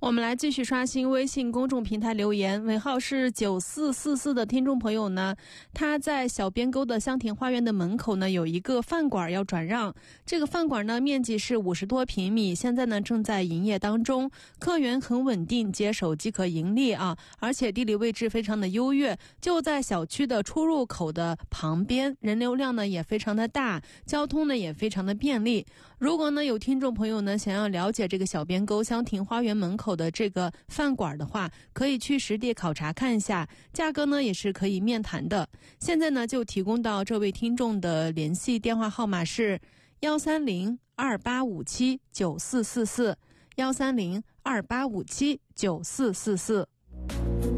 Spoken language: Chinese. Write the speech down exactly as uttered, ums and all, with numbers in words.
我们来继续刷新微信公众平台留言，尾号是九四四四的听众朋友呢，他在小边沟的香亭花园的门口呢有一个饭馆要转让，这个饭馆呢面积是五十多平米，现在呢正在营业当中，客源很稳定，接手即可盈利啊，而且地理位置非常的优越，就在小区的出入口的旁边，人流量呢也非常的大，交通呢也非常的便利。如果呢有听众朋友呢想要了解这个小边沟香亭花园门口的这个饭馆的话，可以去实地考察看一下，价格呢也是可以面谈的。现在呢就提供到这位听众的联系电话号码是幺三零二八五七九四四四，幺三零二八五七九四四四。